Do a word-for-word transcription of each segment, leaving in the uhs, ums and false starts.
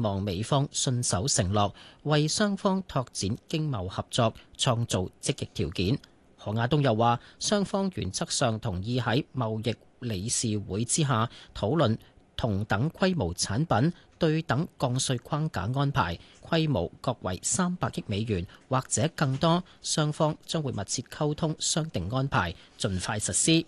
望美方信守承諾，為雙方拓展經貿合作創造積極條件。何亞東又話，雙方原則上同意喺貿易理事會之下討論同等規模產品對等降稅框架安排，規模各為三百億美元或者更多，雙方將會密切溝通商定安排，盡快實施。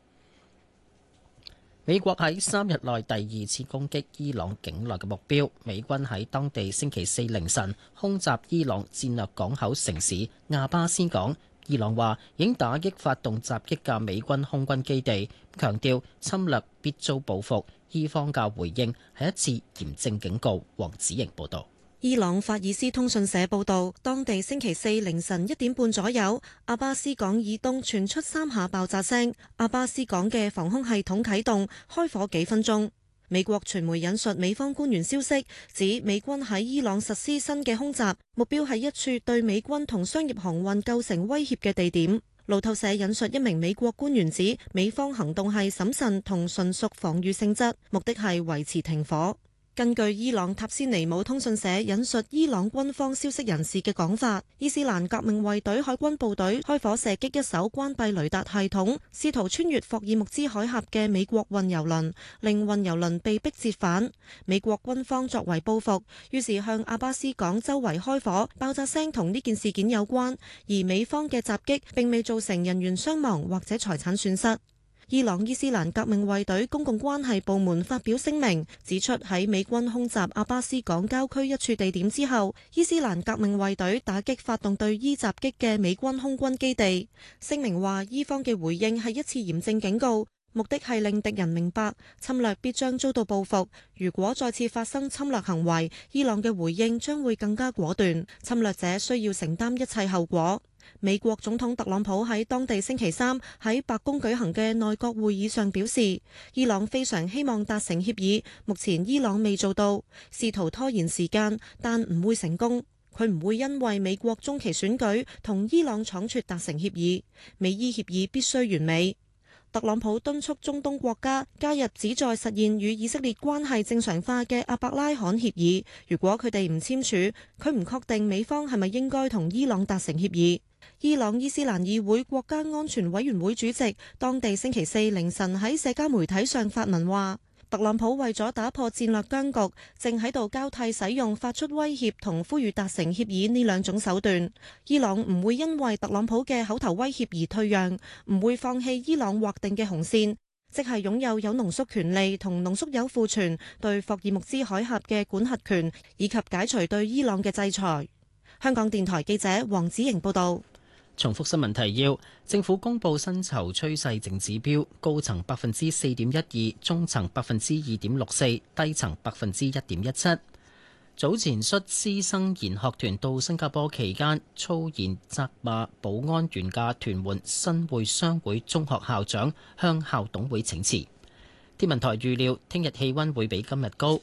美國喺三日內第二次攻擊伊朗境內嘅目標，美軍喺當地星期四凌晨空襲伊朗戰略港口城市亞巴斯港。伊朗話已經打擊發動襲擊嘅美軍空軍基地，強調侵略必遭報復。伊方嘅回應係一次嚴正警告。黃子瑩報導。 伊朗法爾斯通訊社報導，當地星期四凌晨一點半左右，阿巴斯港以東傳出三下爆炸聲，阿巴斯港嘅防空系統啟動，開火幾分鐘。美國傳媒引述美方官員消息，指美軍喺伊朗實施新嘅空襲，目標係一處對美軍同商業航運構成威脅嘅地點。路透社引述一名美國官員指，美方行動係審慎同純屬防禦性質，目的係維持停火。根據伊朗塔斯尼姆通訊社引述伊朗軍方消息人士嘅講法，伊斯蘭革命衛隊海軍部隊開火射擊一艘關閉雷達系統，試圖穿越霍爾木茲海峽嘅美國運油輪，令運油輪被迫折返。美國軍方作為報復，於是向阿巴斯港周圍開火，爆炸聲同呢件事件有關，而美方嘅襲擊並未造成人員傷亡或者財產損失。伊朗伊斯蘭革命衛隊公共關係部門發表聲明，指出喺美軍空襲阿巴斯港郊區一處地點之後，伊斯蘭革命衛隊打擊發動對伊襲擊嘅美軍空軍基地。聲明話，伊方嘅回應係一次嚴正警告，目的係令敵人明白侵略必將遭到報復。如果再次發生侵略行為，伊朗嘅回應將會更加果斷，侵略者需要承擔一切後果。美國總統特朗普喺當地星期三喺白宮舉行嘅內閣會議上表示，伊朗非常希望達成協議，目前伊朗未做到，試圖拖延時間，但唔會成功。佢唔會因為美國中期選舉同伊朗倉促達成協議，美伊協議必須完美。特朗普敦促中東國家加入旨在實現與以色列關係正常化嘅阿伯拉罕協議，如果佢哋唔簽署，佢唔確定美方係咪應該同伊朗達成協議。伊朗伊斯蘭議會國家安全委員會主席當地星期四凌晨喺社交媒體上發文話，特朗普為咗打破戰略僵局，正喺度交替使用發出威脅同呼籲達成協議呢兩種手段。伊朗唔會因為特朗普嘅口頭威脅而退讓，唔會放棄伊朗劃定嘅紅線，即係擁有有濃縮權利同濃縮鈾庫存對霍爾木茲海峽嘅管轄權，以及解除對伊朗嘅制裁。香港電台記者黃子瑩報道。 重複新聞提要：政府公布薪酬趨勢淨指標，高層百分之四點一二，中層百分之二點六四，低層百分之一點一七。早前率師生研學團到新加坡期間，粗言責罵保安員嘅屯門新會商會中學校長向校董會請辭。天文台預料聽日氣溫會比今日高。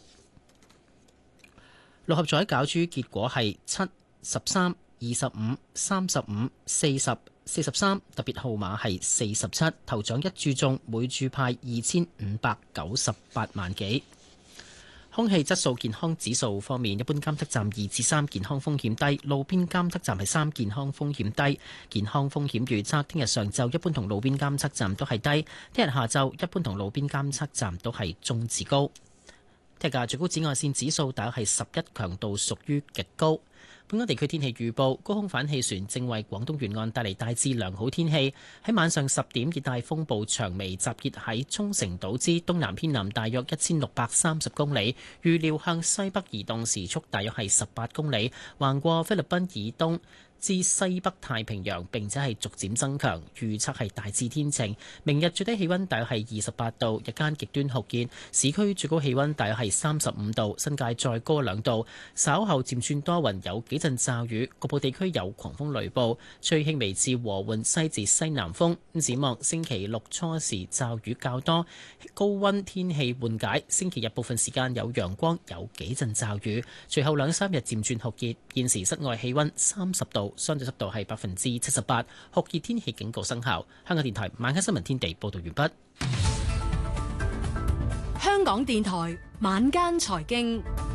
六合彩攪珠結果係七、十三、二十五、三十五、四十、四十三，特別號碼係四十七，頭獎一注中，每注派二千五百九十八萬幾。空氣質素健康指數方面，一般監測站二至三，健康風險低；路邊監測站係三，健康風險低。健康風險預測，聽日上晝一般同路邊監測站都係低，聽日下晝一般同路邊監測站都係中至高。聽日嘅最高紫外線指數大約係十一，強度屬於極高。本港地區天氣預報，高空反氣旋正為廣東沿岸帶嚟大致良好天氣。喺晚上十點，熱帶風暴長眉集結喺沖繩島之東南偏南大約一千六百三十公里，預料向西北移動，時速大約係十八公里，橫過菲律賓以東至西北太平洋，並且係逐漸增強，預測係大致天晴。明日最低氣溫大約係二十八度，日間極端酷熱，市區最高氣溫大約係三十五度，新界再高兩度。稍後漸轉多雲，有幾陣驟雨，局部地區有狂風雷暴，吹輕微至和緩西至西南風。展望星期六初時驟雨較多，高溫天氣緩解。星期日部分時間有陽光，有幾陣驟雨，隨後兩三日漸轉酷熱。現時室外氣溫三十度。相對濕度係百分之七十八，酷熱天氣警告生效。香港電台晚間新聞天地報道完畢。 香港電台晚間財經。